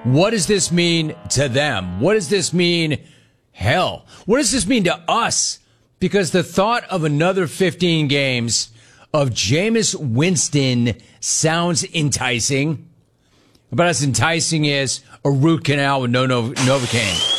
What does this mean to them? What does this mean? Hell, what does this mean to us? Because the thought of another 15 games of Jameis Winston sounds enticing. About as enticing as a root canal with no Novocaine.